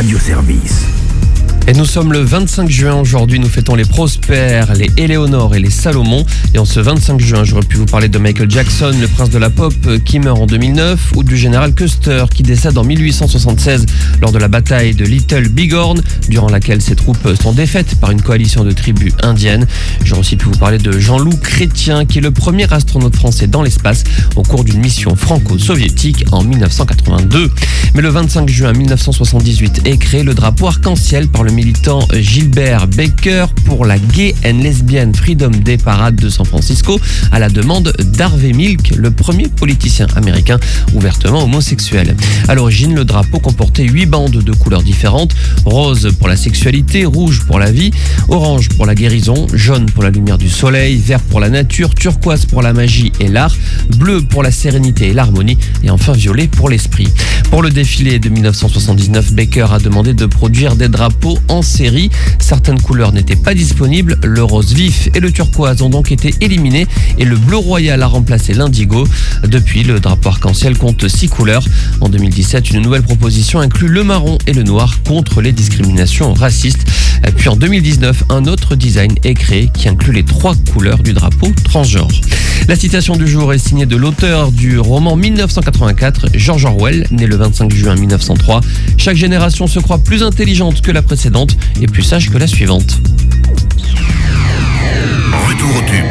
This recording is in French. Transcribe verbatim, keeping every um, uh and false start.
Radio-Service. Et nous sommes le vingt-cinq juin aujourd'hui, nous fêtons les Prosper, les Éléonore et les Salomon. Et en ce vingt-cinq juin, j'aurais pu vous parler de Michael Jackson, le prince de la pop qui meurt en deux mille neuf, ou du général Custer qui décède en mille huit cent soixante-seize lors de la bataille de Little Bighorn, durant laquelle ses troupes sont défaites par une coalition de tribus indiennes. J'aurais aussi pu vous parler de Jean-Loup Chrétien qui est le premier astronaute français dans l'espace au cours d'une mission franco-soviétique en mille neuf cent quatre-vingt-deux. Mais le vingt-cinq juin mille neuf cent soixante-dixhuit est créé le drapeau arc-en-ciel par le militant Gilbert Baker pour la Gay and Lesbian Freedom Day Parade de San Francisco à la demande d'Harvey Milk, le premier politicien américain ouvertement homosexuel. À l'origine, le drapeau comportait huit bandes de couleurs différentes: rose pour la sexualité, rouge pour la vie, orange pour la guérison, jaune pour la lumière du soleil, vert pour la nature, turquoise pour la magie et l'art, bleu pour la sérénité et l'harmonie et enfin violet pour l'esprit. Pour le défilé de mille neuf cent soixante-dix-neuf, Baker a demandé de produire des drapeaux en série. Certaines couleurs n'étaient pas disponibles, le rose vif et le turquoise ont donc été éliminés et le bleu royal a remplacé l'indigo. Depuis, le drapeau arc-en-ciel compte six couleurs. En deux mille dix-sept, une nouvelle proposition inclut le marron et le noir contre les discriminations racistes. Puis en deux mille dix-neuf, un autre design est créé qui inclut les trois couleurs du drapeau transgenre. La citation du jour est signée de l'auteur du roman mille neuf cent quatre-vingt-quatre, George Orwell, né le vingt-cinq juin mille neuf cent trois. Chaque génération se croit plus intelligente que la précédente et plus sage que la suivante. Retour au tube.